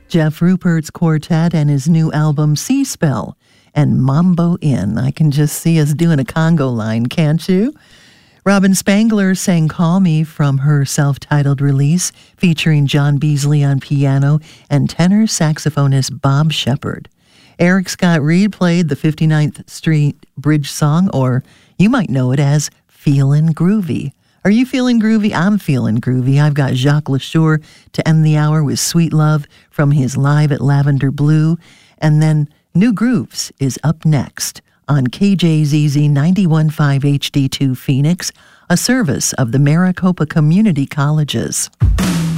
Jeff Rupert's quartet and his new album Sea Spell and Mambo Inn. I can just see us doing a Congo line, can't you? Robin Spangler sang Call Me from her self-titled release, featuring John Beasley on piano and tenor saxophonist Bob Shepard. Eric Scott Reed played the 59th Street Bridge song, or you might know it as Feelin' Groovy. Are you feeling groovy? I'm feeling groovy. I've got Jacques LaSure to end the hour with Sweet Love from his Live at Lavender Blue. And then New Grooves is up next on KJZZ 91.5 HD2 Phoenix, a service of the Maricopa Community Colleges.